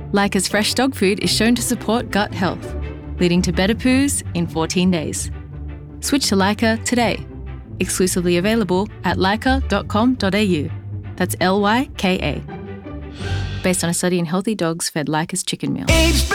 Lyca's fresh dog food is shown to support gut health, leading to better poos in 14 days. Switch to Lyca today. Exclusively available at lyca.com.au. That's Lyka. Based on a study in healthy dogs fed Lyca's chicken meal.